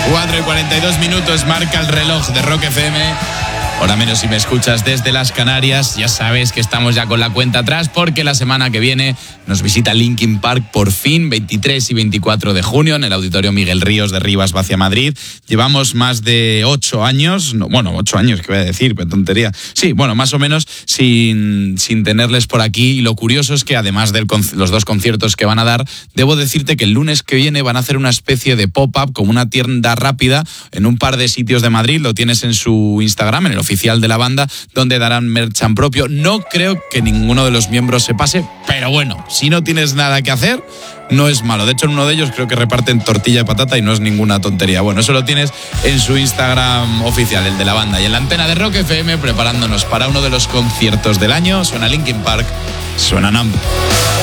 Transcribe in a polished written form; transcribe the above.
4:42 marca el reloj de Rock FM. Ahora menos si me escuchas desde las Canarias. Ya sabes que estamos ya con la cuenta atrás porque la semana que viene nos visita Linkin Park por fin, 23 y 24 de junio en el Auditorio Miguel Ríos de Rivas, Vacia, Madrid. Llevamos más de 8 años, 8 años, ¿qué voy a decir? Qué tontería. Sí, más o menos sin tenerles por aquí. Y lo curioso es que además de los 2 conciertos que van a dar, debo decirte que el lunes que viene van a hacer una especie de pop-up, como una tienda rápida, en un par de sitios de Madrid. Lo tienes en su Instagram, en el oficial de la banda, donde darán merchan propio. No creo que ninguno de los miembros se pase, pero bueno, si no tienes nada que hacer, no es malo. De hecho, en uno de ellos creo que reparten tortilla de patata y no es ninguna tontería. Bueno, eso lo tienes en su Instagram oficial, el de la banda. Y en la antena de Rock FM, preparándonos para uno de los conciertos del año, suena Linkin Park, suena Numb.